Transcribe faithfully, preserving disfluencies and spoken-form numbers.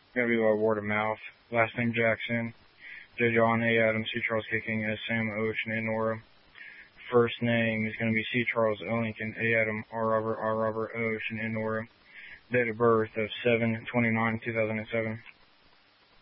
Gonna be by word of mouth. Last name Jackson. J. John, A. Adam, C. Charles, K. King, S. Sam, O. Sinead, Nora. First name is going to be C. Charles, O. Lincoln, A. Adam, R. Robert, R. Robert, O. Sinead, Nora. Date of birth of seven twenty-nine two thousand seven.